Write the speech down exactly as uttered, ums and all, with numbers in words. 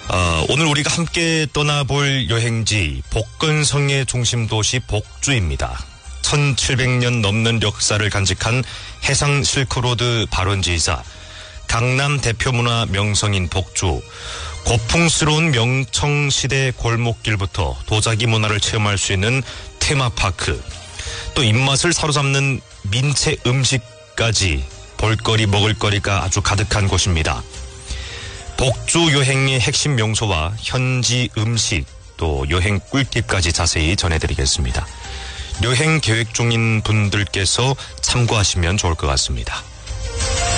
어, 오늘 우리가 함께 떠나볼 여행지 복건성의 중심 도시 복주입니다. 천칠백 년 넘는 역사를 간직한 해상 실크로드 발원지이자 강남 대표문화 명성인 복주. 고풍스러운 명청시대 골목길부터 도자기 문화를 체험할 수 있는 테마파크, 또 입맛을 사로잡는 민체 음식까지 볼거리 먹을거리가 아주 가득한 곳입니다. 복주 여행의 핵심 명소와 현지 음식, 또 여행 꿀팁까지 자세히 전해드리겠습니다. 여행 계획 중인 분들께서 참고하시면 좋을 것 같습니다.